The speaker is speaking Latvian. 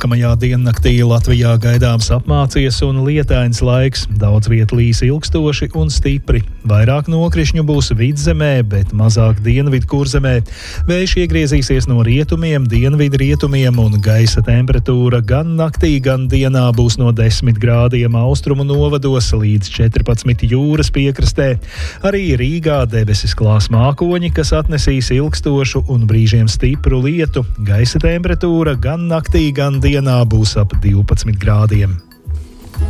Nākamajā diennaktī Latvijā gaidāms apmācies un lietains laiks, daudz viet līs ilgstoši un stipri. Vairāk nokrišņu būs vidzemē, bet mazāk dienvidu kurzemē. Vējš iegriezīsies no rietumiem, dienvidu rietumiem un gaisa temperatūra gan naktī, gan dienā būs no 10 grādiem austrumu novados līdz 14 jūras piekrastē. Arī Rīgā debesis klās mākoņi, kas atnesīs ilgstošu un brīžiem stipru lietu. Gaisa temperatūra gan naktī, gan dienā būs ap 12 grādiem.